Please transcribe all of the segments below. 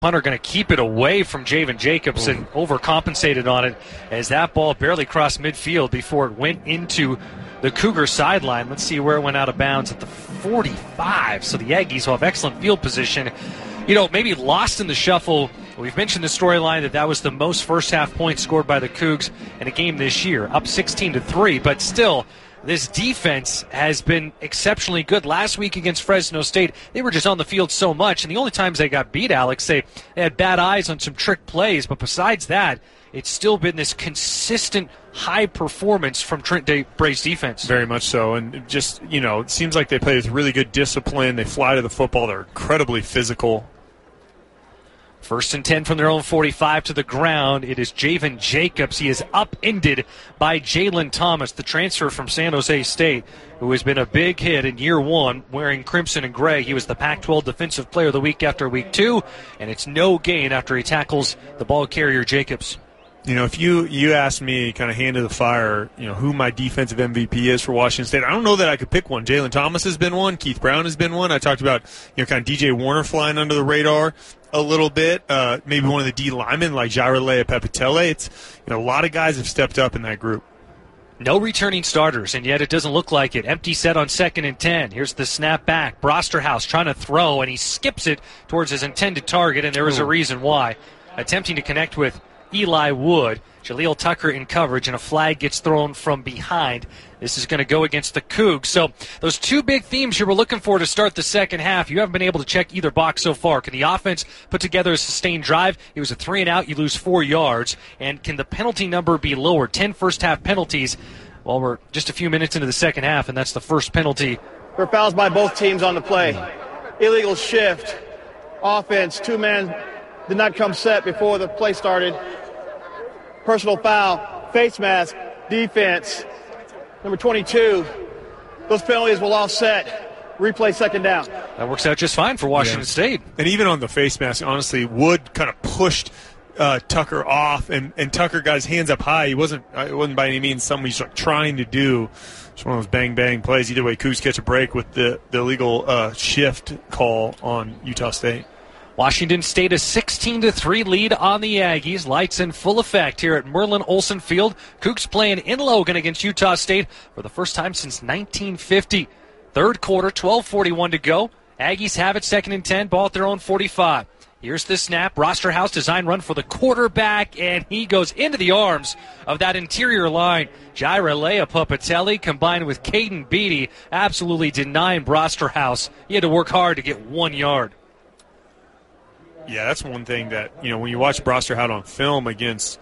Punter going to keep it away from Javen Jacobs and overcompensated on it as that ball barely crossed midfield before it went into the Cougar sideline. Let's see where it went out of bounds at the 45. So the Aggies will have excellent field position. You know, maybe lost in the shuffle. We've mentioned the storyline that was the most first half points scored by the Cougs in a game this year, up 16-3, but still, this defense has been exceptionally good. Last week against Fresno State, they were just on the field so much, and the only times they got beat, Alex, they had bad eyes on some trick plays, but besides that, it's still been this consistent high performance from Trent Bray's defense. Very much so, and just, you know, it seems like they play with really good discipline. They fly to the football. They're incredibly physical. 1st and 10 from their own 45 to the ground. It is Javen Jacobs. He is upended by Jalen Thomas, the transfer from San Jose State, who has been a big hit in year one wearing crimson and gray. He was the Pac-12 Defensive Player of the Week after week 2, and it's no gain after he tackles the ball carrier Jacobs. You know, if you ask me, kind of hand to the fire, you know, who my defensive MVP is for Washington State, I don't know that I could pick one. Jalen Thomas has been one. Keith Brown has been one. I talked about, you know, kind of DJ Warner flying under the radar a little bit. Maybe one of the D linemen like Jairalea Pepitele. It's, you know, a lot of guys have stepped up in that group. No returning starters, and yet it doesn't look like it. Empty set on 2nd and 10. Here's the snap back. Brosterhouse trying to throw, and he skips it towards his intended target, and there is a reason why. Attempting to connect with Eli Wood. Jaleel Tucker in coverage, and a flag gets thrown from behind. This is going to go against the Cougs. So those two big themes you were looking for to start the second half, you haven't been able to check either box so far. Can the offense put together a sustained drive? It was a 3-and-out. You lose 4 yards. And can the penalty number be lower? 10 first-half penalties. Well, we're just a few minutes into the second half, and that's the first penalty. For fouls by both teams on the play. Illegal shift. Offense, 2-man did not come set before the play started. Personal foul, face mask, defense. Number 22, those penalties will offset. Replay 2nd down. That works out just fine for Washington State. And even on the face mask, honestly, Wood kind of pushed Tucker off, and Tucker got his hands up high. It wasn't by any means something he's like trying to do. It's one of those bang-bang plays. Either way, Cougs catch a break with the illegal shift call on Utah State. Washington State a 16-3 lead on the Aggies. Lights in full effect here at Merlin Olsen Field. Cougs playing in Logan against Utah State for the first time since 1950. Third quarter, 12:41 to go. Aggies have it, 2nd and 10, ball at their own 45. Here's the snap. Brosterhouse design run for the quarterback, and he goes into the arms of that interior line. Jairalea Pepitele combined with Caden Beatty absolutely denying Brosterhouse. He had to work hard to get 1 yard. Yeah, that's one thing that, you know, when you watch Brosterhouse on film against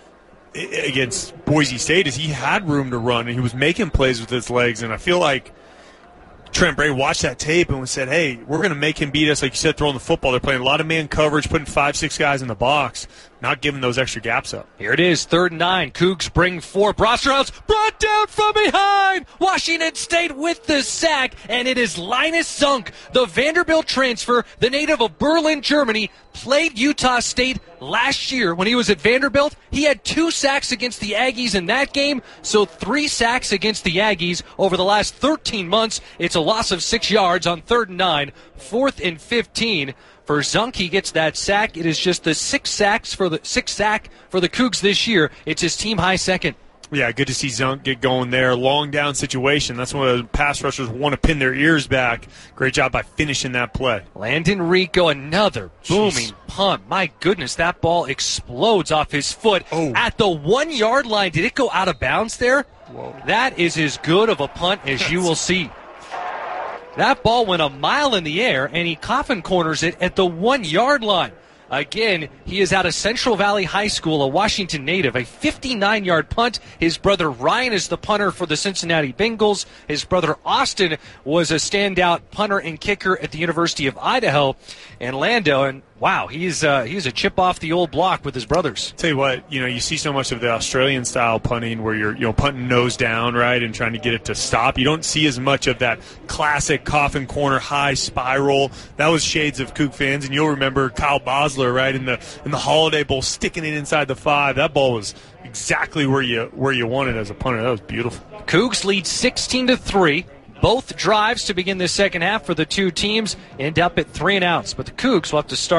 Boise State, is he had room to run and he was making plays with his legs. And I feel like Trent Bray watched that tape and said, hey, we're going to make him beat us, like you said, throwing the football. They're playing a lot of man coverage, putting 5-6 guys in the box, not giving those extra gaps up. Here it is, 3rd and 9. Cougs bring 4. Brosterhouse brought down from behind. Washington State with the sack, and it is Linus Zunk, the Vanderbilt transfer, the native of Berlin, Germany, played Utah State last year when he was at Vanderbilt. He had 2 sacks against the Aggies in that game, so 3 sacks against the Aggies over the last 13 months. It's a loss of 6 yards on 3rd and 9, 4th and 15. For Zunk, he gets that sack. It is just the 6th sack for the Cougs this year. It's his team high 2nd. Yeah, good to see Zunk get going there. Long down situation. That's when the pass rushers want to pin their ears back. Great job by finishing that play. Landon Rico, another booming punt. My goodness, that ball explodes off his foot at the 1 yard line. Did it go out of bounds there? Whoa. That is as good of a punt as you will see. That ball went a mile in the air, and he coffin corners it at the 1 yard line. Again, he is out of Central Valley High School, a Washington native, a 59-yard punt. His brother Ryan is the punter for the Cincinnati Bengals. His brother Austin was a standout punter and kicker at the University of Idaho and Lando. And wow, he's a chip off the old block with his brothers. Tell you what, you see so much of the Australian style punting where you're punting nose down, right, and trying to get it to stop. You don't see as much of that classic coffin corner high spiral. That was shades of Coug fans, and you'll remember Kyle Bosler, right, in the Holiday Bowl, sticking it inside the 5. That ball was exactly where you wanted as a punter. That was beautiful. Cougs lead 16-3. Both drives to begin the second half for the two teams end up at 3 and outs, but the Cougs will have to start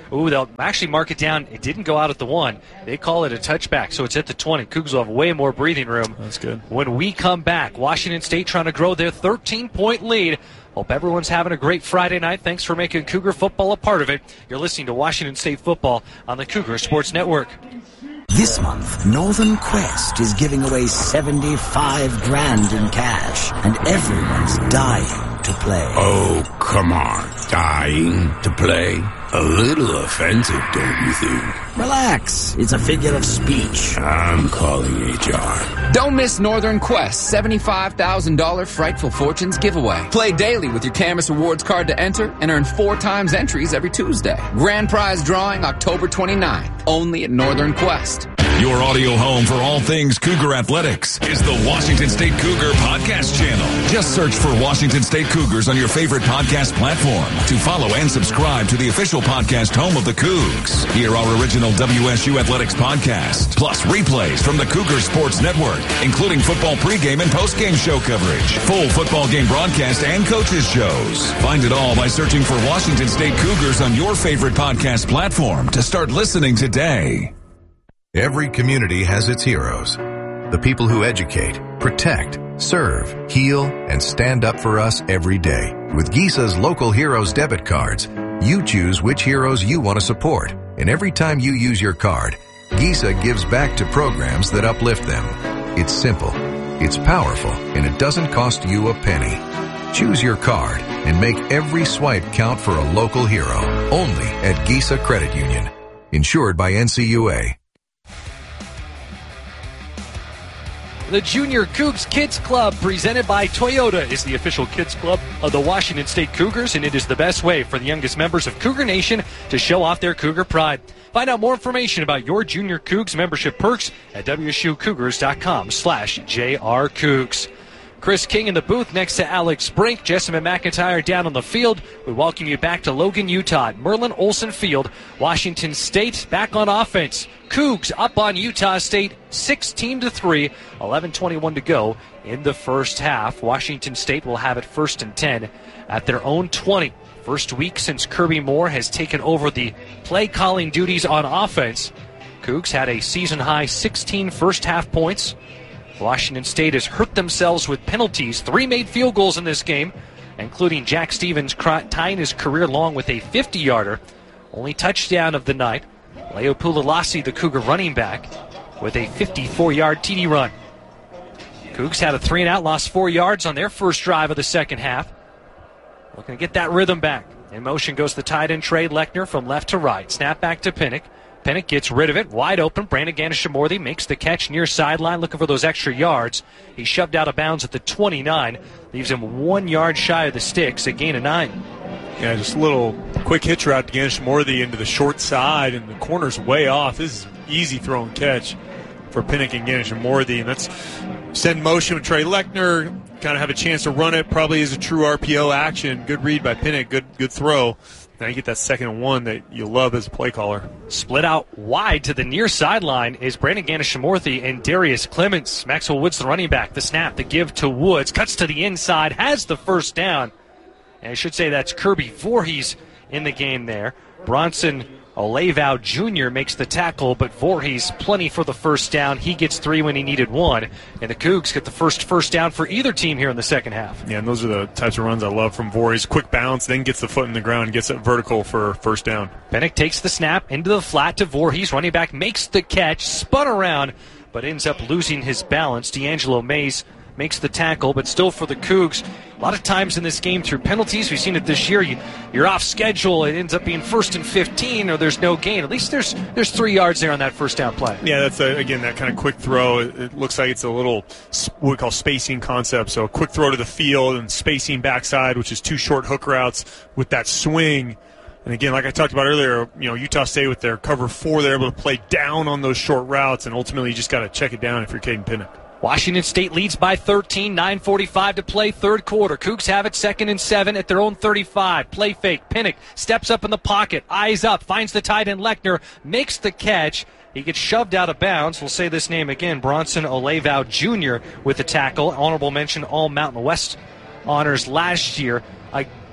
Ooh, they'll actually mark it down. It didn't go out at the 1. They call it a touchback, so it's at the 20. Cougs will have way more breathing room. That's good. When we come back, Washington State trying to grow their 13-point lead. Hope everyone's having a great Friday night. Thanks for making Cougar football a part of it. You're listening to Washington State football on the Cougar Sports Network. This month, Northern Quest is giving away $75,000 in cash, and everyone's dying to play. Oh, come on. Dying to play? A little offensive, don't you think? Relax. It's a figure of speech. I'm calling HR. Don't miss Northern Quest's $75,000 Frightful Fortunes giveaway. Play daily with your Camas Rewards card to enter and earn 4 times entries every Tuesday. Grand prize drawing October 29th, only at Northern Quest. Your audio home for all things Cougar Athletics is the Washington State Cougar Podcast Channel. Just search for Washington State Cougars on your favorite podcast platform to follow and subscribe to the official podcast home of the Cougs. Hear our original WSU Athletics podcast, plus replays from the Cougar Sports Network, including football pregame and postgame show coverage, full football game broadcast, and coaches shows. Find it all by searching for Washington State Cougars on your favorite podcast platform to start listening today. Every community has its heroes. The people who educate, protect, serve, heal, and stand up for us every day. With Gisa's Local Heroes debit cards, you choose which heroes you want to support. And every time you use your card, Gisa gives back to programs that uplift them. It's simple, it's powerful, and it doesn't cost you a penny. Choose your card and make every swipe count for a local hero. Only at Gisa Credit Union. Insured by NCUA. The Junior Cougs Kids Club, presented by Toyota, is the official kids club of the Washington State Cougars, and it is the best way for the youngest members of Cougar Nation to show off their Cougar pride. Find out more information about your Junior Cougs membership perks at wsucougars.com/JRCougs. Chris King in the booth next to Alex Brink. Jessamine McIntyre down on the field. We welcome you back to Logan, Utah at Merlin Olsen Field. Washington State back on offense. Cougs up on Utah State 16-3. 11:21 to go in the first half. Washington State will have it 1st and 10 at their own 20. First week since Kirby Moore has taken over the play calling duties on offense. Cougs had a season high 16 first half points. Washington State has hurt themselves with penalties. 3 made field goals in this game, including Jack Stevens tying his career long with a 50-yarder. Only touchdown of the night. Leo Pulalasi, the Cougar running back, with a 54-yard TD run. Cougs had a 3-and-out, lost 4 yards on their first drive of the second half. Looking to get that rhythm back. In motion goes the tight end Trey Lechner from left to right. Snap back to Pinnock. Pinnock gets rid of it, wide open. Brandon Ganesha-Morthy makes the catch near sideline, looking for those extra yards. He's shoved out of bounds at the 29, leaves him 1 yard shy of the sticks, a gain of 9. Yeah, just a little quick hitch route to Ganesha-Morthy into the short side, and the corner's way off. This is an easy throw and catch for Pinnock and Ganesha-Morthy, and that's send motion with Trey Lechner, kind of have a chance to run it, probably is a true RPO action. Good read by Pinnock, good throw. Now you get that 2nd and 1 that you love as a play caller. Split out wide to the near sideline is Brandon Ganesha-Morthy and Darius Clements. Maxwell Woods, the running back. The snap, the give to Woods. Cuts to the inside, has the first down. And I should say that's Kirby Voorhees in the game there. Bronson Olevau Jr. makes the tackle, but Voorhees plenty for the first down. He gets 3 when he needed 1. And the Cougs get the first down for either team here in the second half. Yeah, and those are the types of runs I love from Voorhees. Quick bounce, then gets the foot in the ground, gets it vertical for first down. Pinnock takes the snap into the flat to Voorhees. Running back makes the catch, spun around, but ends up losing his balance. D'Angelo Mays makes the tackle, but still for the Cougs. A lot of times in this game through penalties, we've seen it this year, you're off schedule, it ends up being 1st and 15, or there's no gain. At least there's 3 yards there on that first down play. Yeah, that's, again, that kind of quick throw. It looks like it's a little, what we call spacing concept. So a quick throw to the field and spacing backside, which is 2 short hook routes with that swing. And again, like I talked about earlier, Utah State with their cover 4, they're able to play down on those short routes, and ultimately you just got to check it down if you're Caden Pinnock. Washington State leads by 13, 9:45 to play, third quarter. Cougs have it 2nd and 7 at their own 35. Play fake. Pinnock steps up in the pocket, eyes up, finds the tight end Lechner, makes the catch. He gets shoved out of bounds. We'll say this name again, Bronson Olevau Jr. with the tackle. Honorable mention, all Mountain West honors last year. A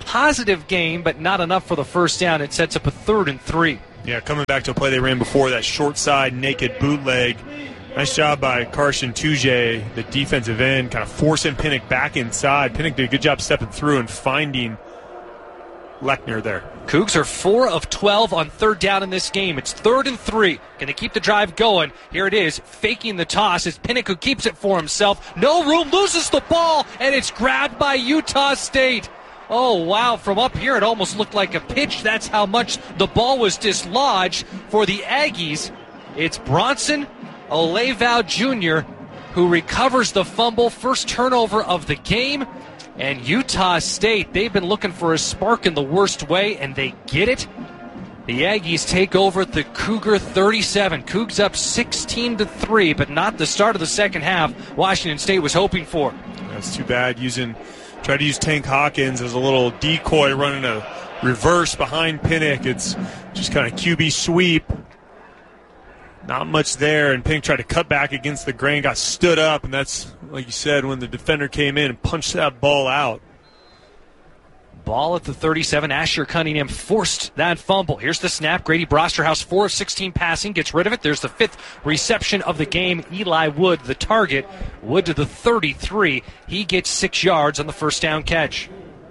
positive gain, but not enough for the first down. It sets up a 3rd and 3. Yeah, coming back to a play they ran before, that short side naked bootleg. Nice job by Carson Tuje, the defensive end, kind of forcing Pinnock back inside. Pinnock did a good job stepping through and finding Lechner there. Cougs are 4 of 12 on 3rd down in this game. It's 3rd and 3. Going to keep the drive going. Here it is, faking the toss. It's Pinnock who keeps it for himself. No room, loses the ball, and it's grabbed by Utah State. Oh, wow. From up here, it almost looked like a pitch. That's how much the ball was dislodged for the Aggies. It's Bronson Olevau Jr. who recovers the fumble. First turnover of the game. And Utah State, they've been looking for a spark in the worst way, and they get it. The Aggies take over at the Cougar 37. Cougs up 16-3, but not the start of the second half Washington State was hoping for. That's too bad. Try to use Tank Hawkins as a little decoy, running a reverse behind Pinnock. It's just kind of QB sweep. Not much there, and Pinnock tried to cut back against the grain, got stood up, and that's, like you said, when the defender came in and punched that ball out. Ball at the 37. Asher Cunningham forced that fumble. Here's the snap. Grady Brosterhouse, 4 of 16 passing, gets rid of it. There's the 5th reception of the game. Eli Wood, the target. Wood to the 33. He gets 6 yards on the first down catch.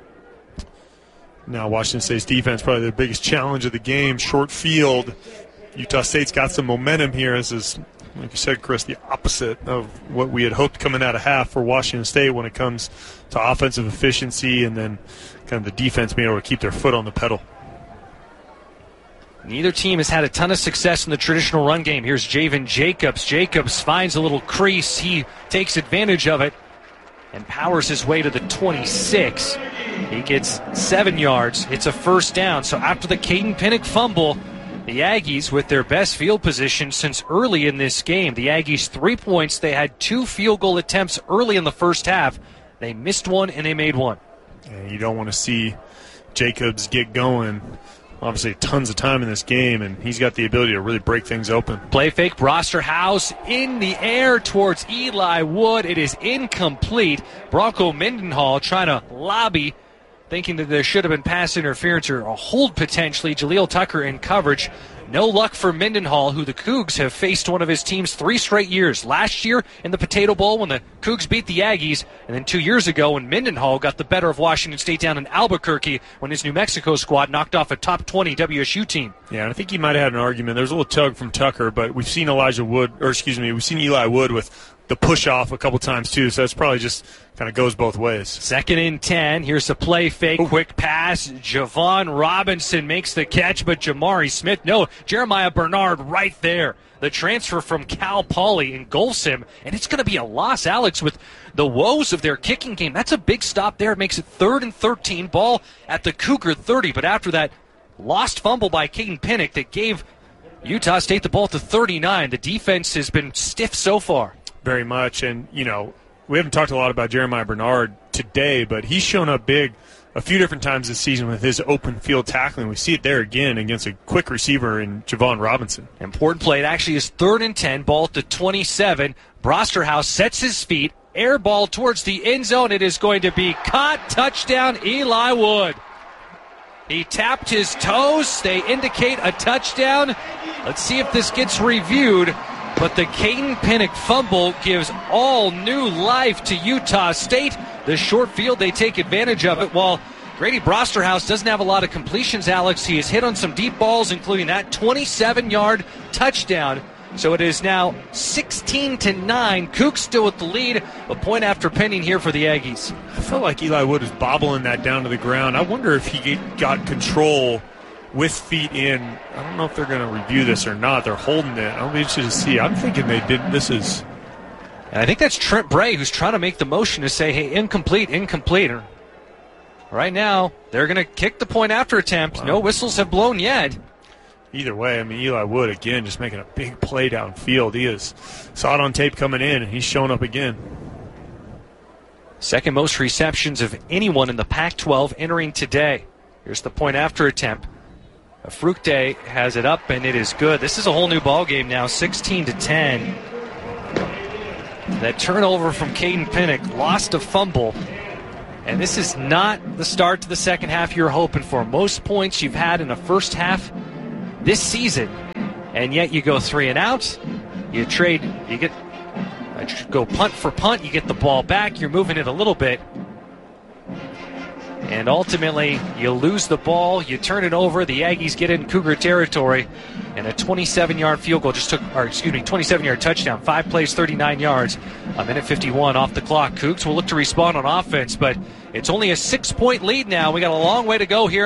Now Washington State's defense, probably their biggest challenge of the game. Short field. Utah State's got some momentum here. This is, like you said, Chris, the opposite of what we had hoped coming out of half for Washington State when it comes to offensive efficiency and then kind of the defense being able to keep their foot on the pedal. Neither team has had a ton of success in the traditional run game. Here's Javen Jacobs. Jacobs finds a little crease. He takes advantage of it and powers his way to the 26. He gets 7 yards. It's a first down. So after the Caden Pinnock fumble, the Aggies with their best field position since early in this game. The Aggies 3 points. They had 2 field goal attempts early in the first half. They missed one and they made one. And you don't want to see Jacobs get going. Obviously tons of time in this game, and he's got the ability to really break things open. Play fake, Brosterhouse in the air towards Eli Wood. It is incomplete. Bronco Mendenhall trying to lobby, thinking that there should have been pass interference or a hold potentially. Jaleel Tucker in coverage. No luck for Mendenhall, who the Cougs have faced one of his teams 3 straight years. Last year in the Potato Bowl when the Cougs beat the Aggies, and then 2 years ago when Mendenhall got the better of Washington State down in Albuquerque when his New Mexico squad knocked off a top 20 WSU team. Yeah, and I think he might have had an argument. There's a little tug from Tucker, but we've seen Eli Wood with the push-off a couple times too, so that's probably just kind of goes both ways. 2nd and 10. Here's a play fake. Quick pass. Javon Robinson makes the catch, but Jamari Smith, no. Jeremiah Bernard right there. The transfer from Cal Poly engulfs him, and it's going to be a loss, Alex, with the woes of their kicking game. That's a big stop there. It makes it 3rd and 13. Ball at the Cougar 30, but after that lost fumble by Caden Pinnock that gave Utah State the ball at the 39. The defense has been stiff so far. Very much, and, we haven't talked a lot about Jeremiah Bernard today, but he's shown up big a few different times this season with his open field tackling. We see it there again against a quick receiver in Javon Robinson. Important play. It actually is 3rd and 10, ball at the 27. Brosterhouse sets his feet, air ball towards the end zone. It is going to be caught. Touchdown, Eli Wood. He tapped his toes. They indicate a touchdown. Let's see if this gets reviewed. But the Caden Pinnock fumble gives all new life to Utah State. The short field, they take advantage of it, while Grady Brosterhouse doesn't have a lot of completions, Alex. He has hit on some deep balls, including that 27-yard touchdown. So it is now 16-9. Cougs still with the lead. A point after pending here for the Aggies. I felt like Eli Wood was bobbling that down to the ground. I wonder if he got control with feet in. I don't know if they're going to review this or not. They're holding it. I'll be interested to see. I'm thinking they did. And I think that's Trent Bray who's trying to make the motion to say, hey, incomplete. Right now, they're going to kick the point after attempt. Wow. No whistles have blown yet. Either way, Eli Wood, again, just making a big play downfield. He saw it on tape coming in, and he's showing up again. Second most receptions of anyone in the Pac-12 entering today. Here's the point after attempt. Fructe has it up, and it is good. This is a whole new ball game now, 16-10. That turnover from Caden Pinnock lost a fumble. And this is not the start to the second half you're hoping for. Most points you've had in the first half this season, and yet you go 3 and out. You go punt for punt. You get the ball back. You're moving it a little bit. And ultimately, you lose the ball. You turn it over. The Aggies get in Cougar territory. And a 27-yard field goal 27-yard touchdown. 5 plays, 39 yards. A minute 51 off the clock. Cougs will look to respond on offense, but it's only a 6-point lead now. We got a long way to go here.